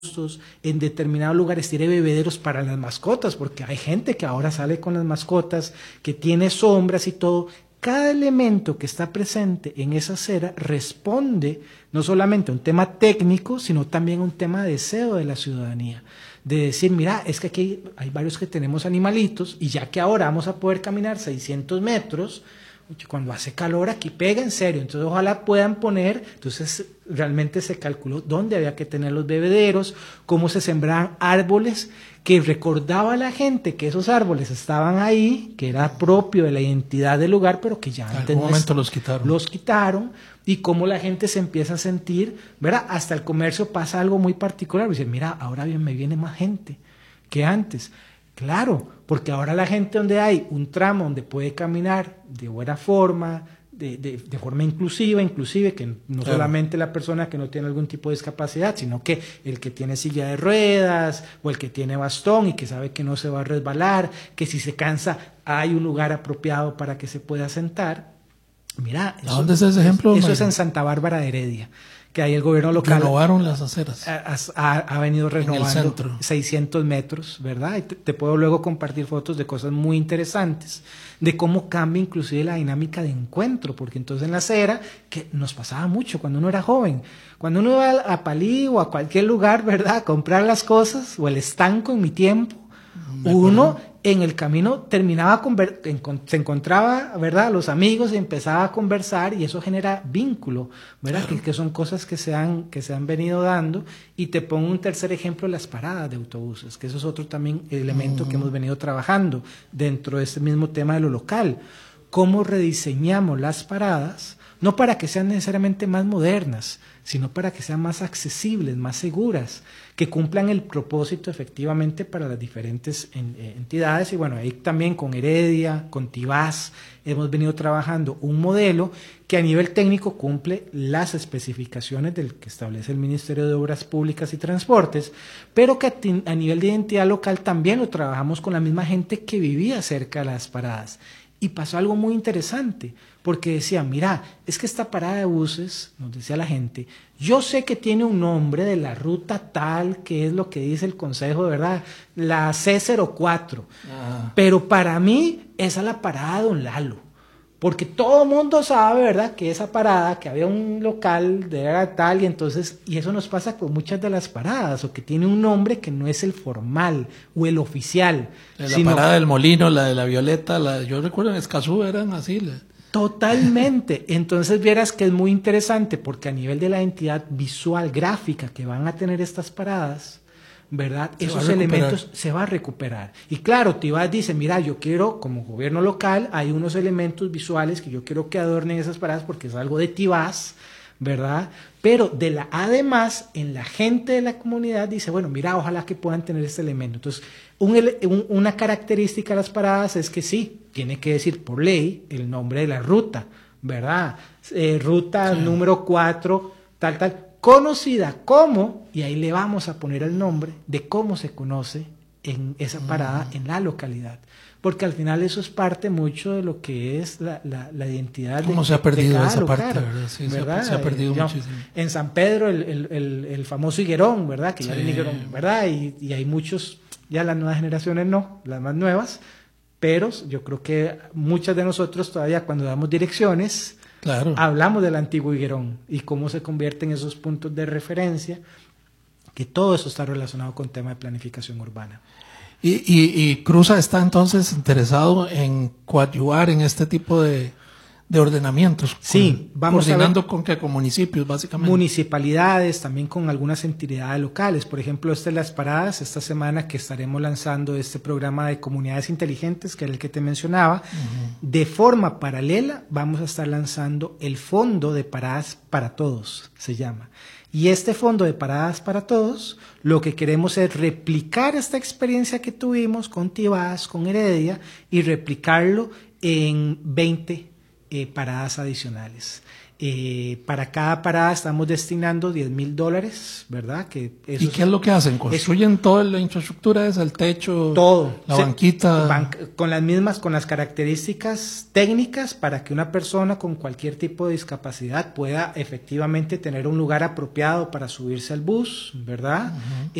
en determinados lugares tiene bebederos para las mascotas, porque hay gente que ahora sale con las mascotas, que tiene sombras y todo. Cada elemento que está presente en esa acera responde no solamente a un tema técnico, sino también a un tema de deseo de la ciudadanía. De decir, mira, es que aquí hay varios que tenemos animalitos y ya que ahora vamos a poder caminar 600 metros, cuando hace calor aquí pega en serio, entonces ojalá puedan poner, entonces realmente se calculó dónde había que tener los bebederos, cómo se sembraban árboles, que recordaba a la gente que esos árboles estaban ahí, que era propio de la identidad del lugar, pero que ya en antes algún momento los quitaron, y cómo la gente se empieza a sentir, ¿verdad? Hasta el comercio pasa algo muy particular, dice, mira, ahora bien me viene más gente que antes. Claro, porque ahora la gente donde hay un tramo donde puede caminar de buena forma, de forma inclusive que no solamente la persona que no tiene algún tipo de discapacidad, sino que el que tiene silla de ruedas o el que tiene bastón y que sabe que no se va a resbalar, que si se cansa hay un lugar apropiado para que se pueda sentar. Mira, ¿a dónde es ese ejemplo? Eso es en Santa Bárbara de Heredia, que ahí el gobierno local renovaron las aceras, ha venido renovando 600 metros, ¿verdad? Y te puedo luego compartir fotos de cosas muy interesantes, de cómo cambia inclusive la dinámica de encuentro, porque entonces en la acera, que nos pasaba mucho cuando uno era joven, cuando uno iba a Palí o a cualquier lugar, ¿verdad?, a comprar las cosas, o el estanco en mi tiempo, uno en el camino terminaba, se encontraba, ¿verdad?, los amigos y empezaba a conversar y eso genera vínculo, ¿verdad?, claro. que son cosas que se han venido dando. Y te pongo un tercer ejemplo, las paradas de autobuses, que eso es otro también elemento que hemos venido trabajando dentro de este mismo tema de lo local. Cómo rediseñamos las paradas, no para que sean necesariamente más modernas, sino para que sean más accesibles, más seguras, que cumplan el propósito efectivamente para las diferentes entidades. Y bueno, ahí también con Heredia, con Tibás, hemos venido trabajando un modelo que a nivel técnico cumple las especificaciones del que establece el Ministerio de Obras Públicas y Transportes, pero que a nivel de identidad local también lo trabajamos con la misma gente que vivía cerca de las paradas. Y pasó algo muy interesante, porque decían, mira, es que esta parada de buses, nos decía la gente, yo sé que tiene un nombre de la ruta tal, que es lo que dice el consejo, de verdad, la C04, pero para mí esa es la parada de Don Lalo, porque todo el mundo sabe, ¿verdad?, que esa parada, que había un local de tal, y eso nos pasa con muchas de las paradas, o que tiene un nombre que no es el formal o el oficial. La parada del Molino, la de la Violeta, yo recuerdo en Escazú eran así. Totalmente. Entonces vieras que es muy interesante, porque a nivel de la entidad visual, gráfica que van a tener estas paradas, ¿verdad?, esos elementos se va a recuperar. Y claro, Tibás dice, mira, yo quiero, como gobierno local, hay unos elementos visuales que yo quiero que adornen esas paradas porque es algo de Tibás, ¿verdad? Pero además, en la gente de la comunidad dice, bueno, mira, ojalá que puedan tener este elemento. Entonces, una característica de las paradas es que sí, tiene que decir por ley el nombre de la ruta, ¿verdad? Ruta número 4, tal, conocida como, y ahí le vamos a poner el nombre de cómo se conoce en esa parada en la localidad, porque al final eso es parte mucho de lo que es la identidad. ¿Cómo se ha perdido esa parte, verdad? Sí, ¿verdad? Se ha perdido muchísimo. En San Pedro el famoso higuerón, ¿verdad?, que ya era higuerón, ¿verdad? Y hay muchos, ya las nuevas generaciones no, las más nuevas, pero yo creo que muchas de nosotros todavía cuando damos direcciones, claro, hablamos del antiguo higuerón y cómo se convierten esos puntos de referencia, que todo eso está relacionado con tema de planificación urbana. Y Cruza está entonces interesado en coadyuvar en este tipo de ordenamientos. Sí, vamos coordinando con municipios, básicamente. Municipalidades, también con algunas entidades locales. Por ejemplo, las paradas, esta semana que estaremos lanzando este programa de comunidades inteligentes, que era el que te mencionaba, de forma paralela vamos a estar lanzando el Fondo de Paradas para Todos, se llama. Y este Fondo de Paradas para Todos, lo que queremos es replicar esta experiencia que tuvimos con Tibás, con Heredia, y replicarlo en 20 paradas adicionales. Para cada parada estamos destinando $10,000, ¿verdad? ¿Y qué es lo que hacen? ¿Construyen toda la infraestructura esa, el techo, todo, la banquita? Con las características técnicas para que una persona con cualquier tipo de discapacidad pueda efectivamente tener un lugar apropiado para subirse al bus, ¿verdad?